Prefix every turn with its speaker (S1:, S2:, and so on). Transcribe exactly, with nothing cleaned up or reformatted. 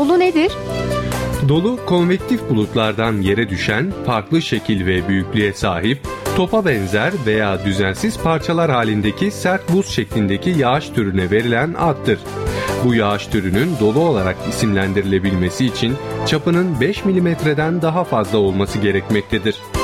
S1: Dolu nedir?
S2: Dolu, konvektif bulutlardan yere düşen, farklı şekil ve büyüklüğe sahip, topa benzer veya düzensiz parçalar halindeki sert buz şeklindeki yağış türüne verilen addır. Bu yağış türünün dolu olarak isimlendirilebilmesi için çapının beş milimetreden daha fazla olması gerekmektedir.